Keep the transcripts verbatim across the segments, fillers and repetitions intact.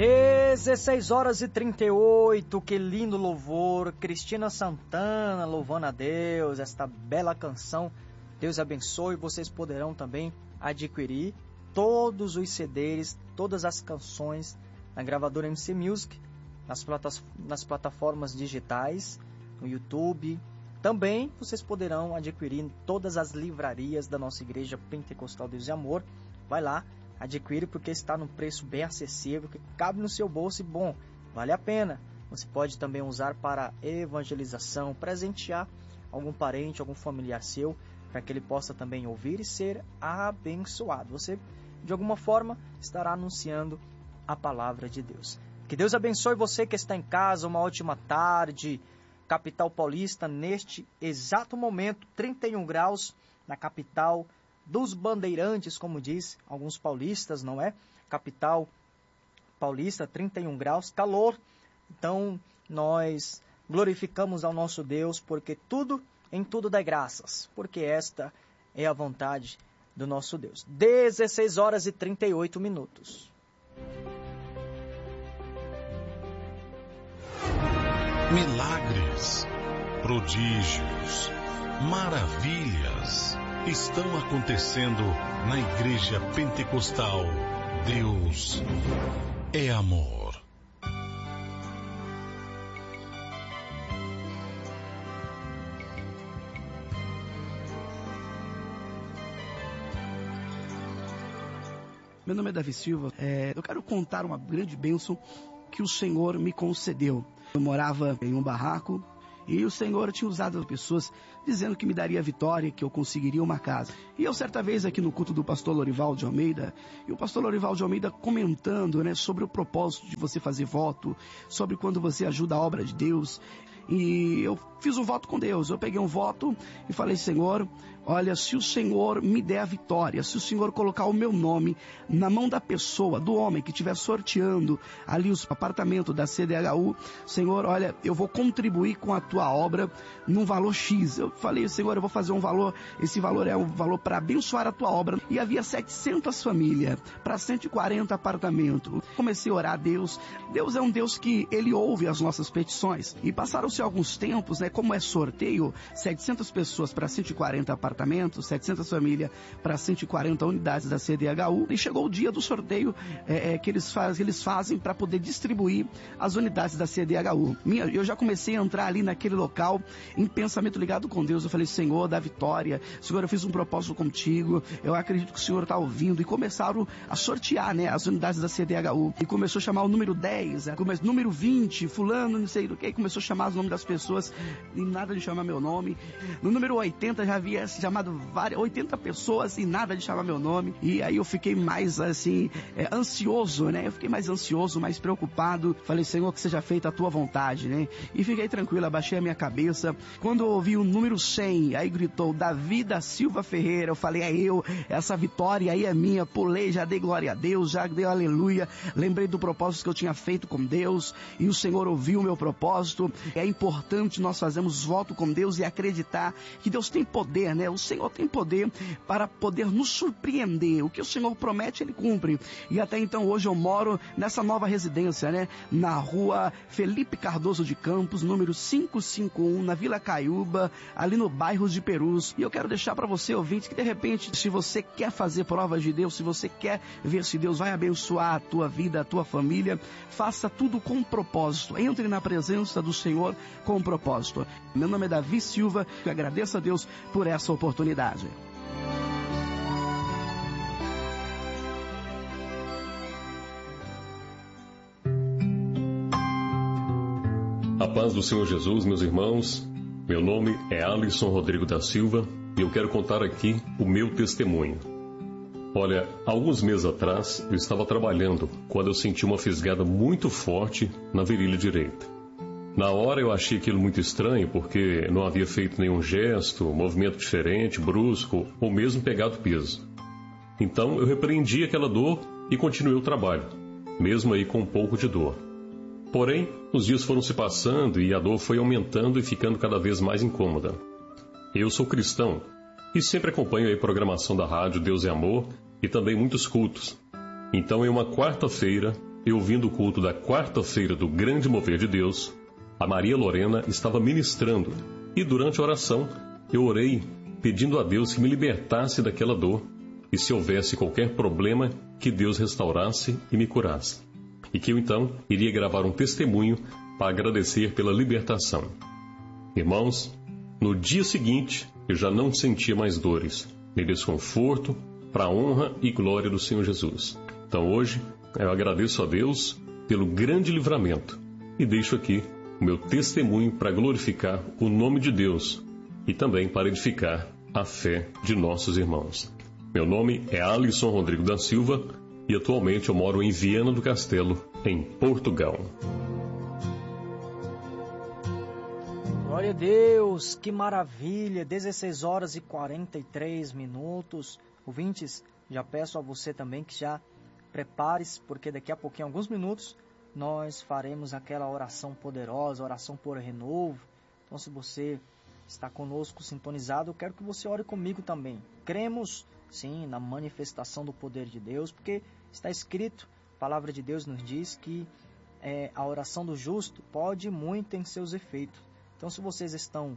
dezesseis horas e trinta e oito, que lindo louvor, Cristina Santana louvando a Deus, esta bela canção. Deus abençoe, vocês poderão também adquirir todos os C Ds, todas as canções na gravadora M C Music, nas, platas, nas plataformas digitais, no YouTube. Também vocês poderão adquirir em todas as livrarias da nossa Igreja Pentecostal Deus e Amor. Vai lá, adquire, porque está num preço bem acessível, que cabe no seu bolso e, bom, vale a pena. Você pode também usar para evangelização, presentear algum parente, algum familiar seu, para que ele possa também ouvir e ser abençoado. Você, de alguma forma, estará anunciando a palavra de Deus. Que Deus abençoe você que está em casa, uma ótima tarde. Capital paulista, neste exato momento, trinta e um graus na capital dos bandeirantes, como diz alguns paulistas, não é? Capital paulista, trinta e um graus, calor. Então, nós glorificamos ao nosso Deus, porque tudo, em tudo dá graças, porque esta é a vontade do nosso Deus. dezesseis horas e trinta e oito minutos. Milagres, prodígios, maravilhas estão acontecendo na Igreja Pentecostal. Deus é amor. Meu nome é Davi Silva. É, eu quero contar uma grande bênção que o Senhor me concedeu. Eu morava em um barraco e o Senhor tinha usado as pessoas dizendo que me daria vitória, que eu conseguiria uma casa. E eu, certa vez, aqui no culto do pastor Lorival de Almeida, e o pastor Lorival de Almeida comentando, né, sobre o propósito de você fazer voto, sobre quando você ajuda a obra de Deus. E eu fiz um voto com Deus. Eu peguei um voto e falei: Senhor, olha, se o Senhor me der a vitória, se o Senhor colocar o meu nome na mão da pessoa, do homem que estiver sorteando ali os apartamentos da C D H U, Senhor, olha, eu vou contribuir com a tua obra num valor X. Eu falei: Senhor, eu vou fazer um valor, esse valor é um valor para abençoar a tua obra. E havia setecentas famílias para cento e quarenta apartamentos. Comecei a orar a Deus. Deus é um Deus que Ele ouve as nossas petições. E passaram-se alguns tempos, né, como é sorteio, setecentas pessoas para cento e quarenta apartamentos, setecentas famílias para cento e quarenta unidades da C D H U, e chegou o dia do sorteio é, é, que eles, faz, que eles fazem para poder distribuir as unidades da C D H U. Minha, eu já comecei a entrar ali naquele local em pensamento ligado com Deus. Eu falei: Senhor, dá vitória, Senhor, eu fiz um propósito contigo, eu acredito que o Senhor está ouvindo. E começaram a sortear, né, as unidades da C D H U, e começou a chamar o número dez, número vinte, fulano, não sei do que, começou a chamar os nomes das pessoas e nada de chamar meu nome. No número oitenta já havia chamado várias, oitenta pessoas e nada de chamar meu nome. E aí eu fiquei mais assim, é, ansioso, né? Eu fiquei mais ansioso, mais preocupado. Falei: Senhor, que seja feita a tua vontade, né? E fiquei tranquilo, abaixei a minha cabeça. Quando eu ouvi o número cem, aí gritou Davi da Silva Ferreira. Eu falei: é eu, essa vitória aí é minha. Pulei, já dei glória a Deus, já dei aleluia. Lembrei do propósito que eu tinha feito com Deus e o Senhor ouviu o meu propósito. É importante nós fazermos voto com Deus e acreditar que Deus tem poder, né? O Senhor tem poder para poder nos surpreender. O que o Senhor promete, Ele cumpre. E até então, hoje eu moro nessa nova residência, né? Na rua Felipe Cardoso de Campos, número quinhentos e cinquenta e um, na Vila Caiúba, ali no bairro de Perus. E eu quero deixar para você, ouvinte, que de repente, se você quer fazer provas de Deus, se você quer ver se Deus vai abençoar a tua vida, a tua família, faça tudo com propósito. Entre na presença do Senhor com um propósito. Meu nome é Davi Silva, eu agradeço a Deus por essa oportunidade. A paz do Senhor Jesus, meus irmãos. Meu nome é Alisson Rodrigo da Silva e eu quero contar aqui o meu testemunho. Olha, alguns meses atrás eu estava trabalhando quando eu senti uma fisgada muito forte na virilha direita. Na hora eu achei aquilo muito estranho porque não havia feito nenhum gesto, movimento diferente, brusco ou mesmo pegado peso. Então eu repreendi aquela dor e continuei o trabalho, mesmo aí com um pouco de dor. Porém, os dias foram se passando e a dor foi aumentando e ficando cada vez mais incômoda. Eu sou cristão e sempre acompanho a programação da rádio Deus é Amor e também muitos cultos. Então, em uma quarta-feira, eu vim do culto da quarta-feira do Grande Mover de Deus, a Maria Lorena estava ministrando e durante a oração eu orei pedindo a Deus que me libertasse daquela dor e se houvesse qualquer problema que Deus restaurasse e me curasse. E que eu então iria gravar um testemunho para agradecer pela libertação. Irmãos, no dia seguinte eu já não sentia mais dores, nem desconforto, para a honra e glória do Senhor Jesus. Então hoje eu agradeço a Deus pelo grande livramento e deixo aqui o meu testemunho para glorificar o nome de Deus e também para edificar a fé de nossos irmãos. Meu nome é Alisson Rodrigo da Silva e atualmente eu moro em Viana do Castelo, em Portugal. Glória a Deus, que maravilha, dezesseis horas e quarenta e três minutos. Ouvintes, já peço a você também que já prepare-se, porque daqui a pouquinho, alguns minutos, nós faremos aquela oração poderosa, oração por renovo. Então, se você está conosco sintonizado, eu quero que você ore comigo também. Cremos, sim, na manifestação do poder de Deus, porque está escrito, a palavra de Deus nos diz que é, a oração do justo pode muito em seus efeitos. Então, se vocês estão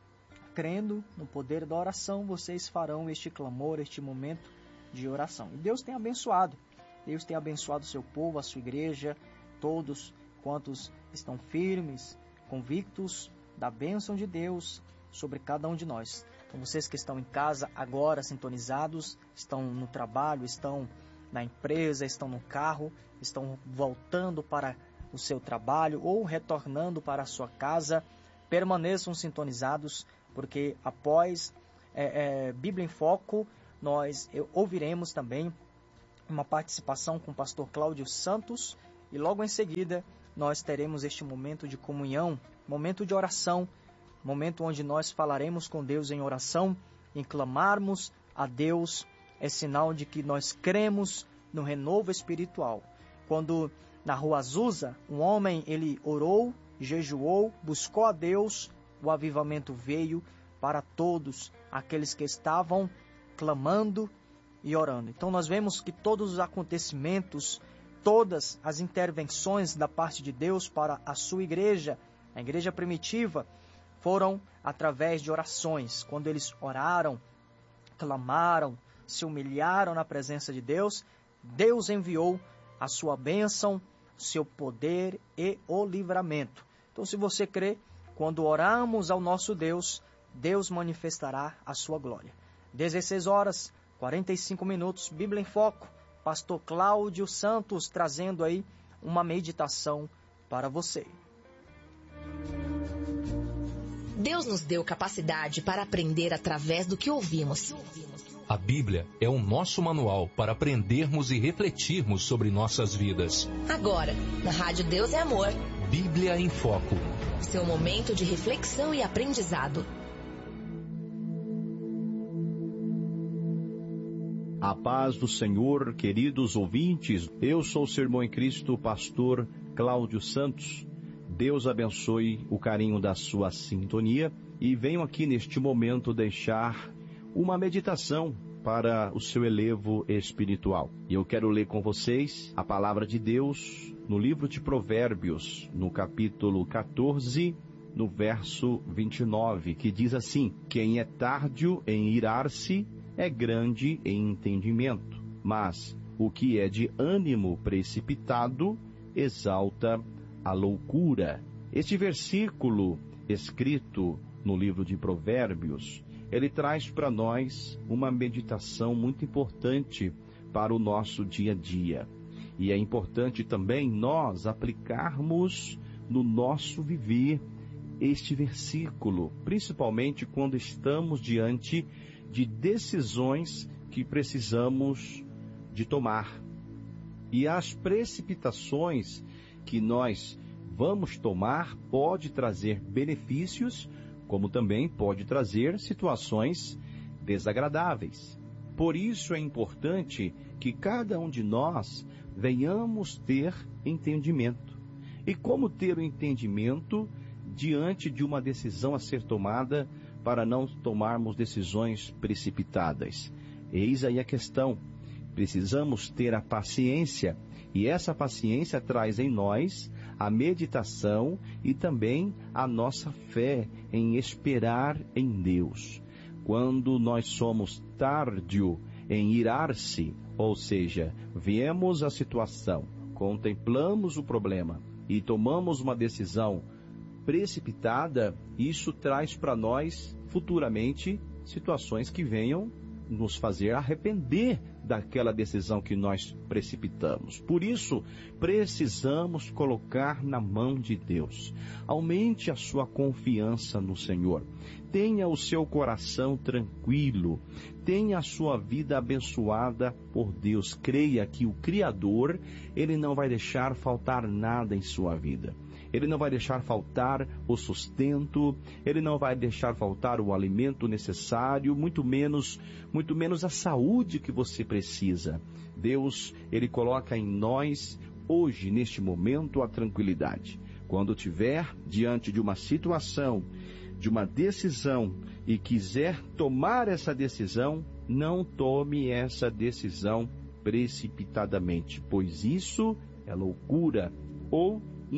crendo no poder da oração, vocês farão este clamor, este momento de oração. E Deus tem abençoado. Deus tem abençoado o seu povo, a sua igreja, todos quantos estão firmes, convictos da bênção de Deus sobre cada um de nós. Então, vocês que estão em casa agora sintonizados, estão no trabalho, estão na empresa, estão no carro, estão voltando para o seu trabalho ou retornando para a sua casa, permaneçam sintonizados, porque após é, é, Bíblia em Foco, nós eu, ouviremos também uma participação com o pastor Cláudio Santos e logo em seguida nós teremos este momento de comunhão, momento de oração, momento onde nós falaremos com Deus em oração, em clamarmos a Deus, é sinal de que nós cremos no renovo espiritual. Quando na rua Azusa, um homem ele orou, jejuou, buscou a Deus, o avivamento veio para todos aqueles que estavam clamando e orando. Então nós vemos que todos os acontecimentos, todas as intervenções da parte de Deus para a sua igreja, a igreja primitiva, foram através de orações. Quando eles oraram, clamaram, se humilharam na presença de Deus, Deus enviou a sua bênção, seu poder e o livramento. Então, se você crê, quando oramos ao nosso Deus, Deus manifestará a sua glória. dezesseis horas, quarenta e cinco minutos, Bíblia em Foco, pastor Cláudio Santos trazendo aí uma meditação para você. Deus nos deu capacidade para aprender através do que ouvimos. A Bíblia é o nosso manual para aprendermos e refletirmos sobre nossas vidas. Agora, na Rádio Deus é Amor. Bíblia em Foco. Seu momento de reflexão e aprendizado. A paz do Senhor, queridos ouvintes. Eu sou o seu irmão em Cristo, pastor Cláudio Santos. Deus abençoe o carinho da sua sintonia e venho aqui neste momento deixar uma meditação para o seu elevo espiritual. E eu quero ler com vocês a palavra de Deus no livro de Provérbios, no capítulo quatorze, no verso vinte e nove, que diz assim: quem é tardio em irar-se é grande em entendimento, mas o que é de ânimo precipitado exalta a loucura. Este versículo escrito no livro de Provérbios, ele traz para nós uma meditação muito importante para o nosso dia a dia. E é importante também nós aplicarmos no nosso viver este versículo, principalmente quando estamos diante de decisões que precisamos de tomar. E as precipitações que nós vamos tomar pode trazer benefícios, como também pode trazer situações desagradáveis. Por isso é importante que cada um de nós venhamos ter entendimento. E como ter o entendimento diante de uma decisão a ser tomada para não tomarmos decisões precipitadas? Eis aí a questão. Precisamos ter a paciência E essa paciência traz em nós a meditação e também a nossa fé em esperar em Deus. Quando nós somos tardio em irar-se, ou seja, viemos a situação, contemplamos o problema e tomamos uma decisão precipitada, isso traz para nós futuramente situações que venham nos fazer arrepender daquela decisão que nós precipitamos. Por isso, precisamos colocar na mão de Deus. Aumente a sua confiança no Senhor. Tenha o seu coração tranquilo. Tenha a sua vida abençoada por Deus. Creia que o Criador, Ele não vai deixar faltar nada em sua vida. Ele não vai deixar faltar o sustento, Ele não vai deixar faltar o alimento necessário, muito menos, muito menos a saúde que você precisa. Deus, Ele coloca em nós, hoje, neste momento, a tranquilidade. Quando estiver diante de uma situação, de uma decisão, e quiser tomar essa decisão, não tome essa decisão precipitadamente, pois isso é loucura ou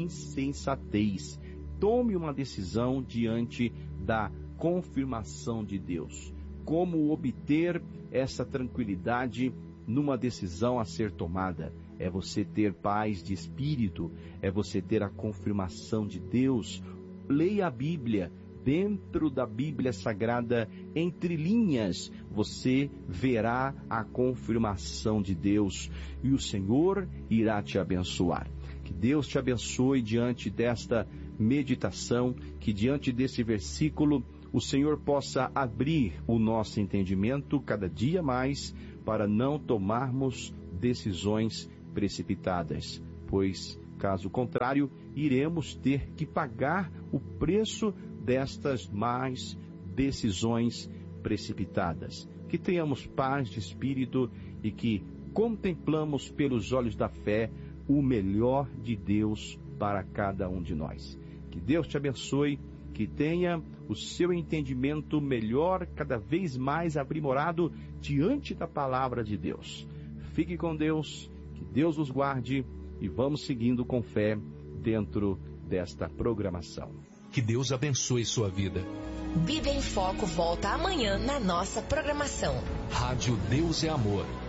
insensatez. Tome uma decisão diante da confirmação de Deus. Como obter essa tranquilidade numa decisão a ser tomada? É você ter paz de espírito, é você ter a confirmação de Deus. Leia a Bíblia. Dentro da Bíblia Sagrada, entre linhas, você verá a confirmação de Deus e o Senhor irá te abençoar. Que Deus te abençoe diante desta meditação, que diante desse versículo o Senhor possa abrir o nosso entendimento cada dia mais para não tomarmos decisões precipitadas, pois, caso contrário, iremos ter que pagar o preço destas más decisões precipitadas. Que tenhamos paz de espírito e que contemplamos pelos olhos da fé o melhor de Deus para cada um de nós. Que Deus te abençoe, que tenha o seu entendimento melhor, cada vez mais aprimorado diante da palavra de Deus. Fique com Deus, que Deus os guarde e vamos seguindo com fé dentro desta programação. Que Deus abençoe sua vida. Bíblia em Foco volta amanhã na nossa programação. Rádio Deus é Amor.